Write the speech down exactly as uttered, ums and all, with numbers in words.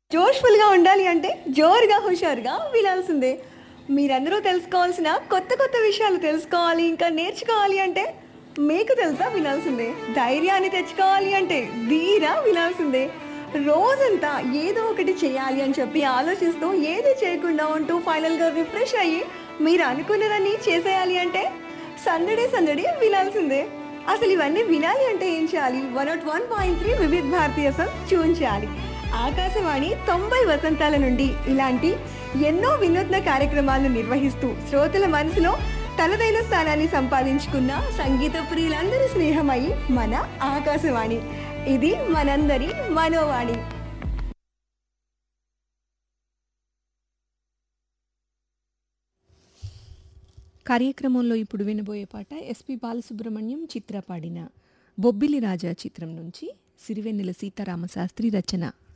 జోష్‌ఫుల్‌గా ఉండాలి అంటే జోరుగా, హుషారుగా వినాల్సిందే. మీరందరూ తెలుసుకోవాల్సిన కొత్త కొత్త విషయాలు తెలుసుకోవాలి, ఇంకా నేర్చుకోవాలి అంటే మీకు తెలుసా వినాల్సిందే. ధైర్యాన్ని తెచ్చుకోవాలి అంటే ధీరా వినాల్సిందే. రోజంతా ఏదో ఒకటి చేయాలి అని చెప్పి ఆలోచిస్తూ ఏది చేయకుండా ఉంటూ ఫైనల్‌గా రిఫ్రెష్ అయ్యి మీరు అనుకున్నదాన్ని చేసేయాలి అంటే సందడే సందడి వినాల్సిందే. అసలు ఇవన్నీ వినాలి అంటే ఏం చేయాలి? నూట ఒకటి పాయింట్ మూడు వివిధ భారతీయ ఎఫ్ఎం ట్యూన్ చేయాలి. ఆకాశవాణి తొంభై వసంతాల నుండి ఇలాంటి ఎన్నో వినూత్న కార్యక్రమాలను నిర్వహిస్తూ శ్రోతల మనసులో తనదైన స్థానాన్ని సంపాదించుకున్న సంగీత ప్రియులందరి స్నేహమై మన ఆకాశవాణి. ఇది మనందరి మనోవాణి. కార్యక్రమంలో ఇప్పుడు వినబోయే పాట ఎస్పి బాలసుబ్రహ్మణ్యం చిత్ర పాడిన బొబ్బిలి రాజా చిత్రం నుంచి సిరివెన్నెల సీతారామ శాస్త్రి రచన.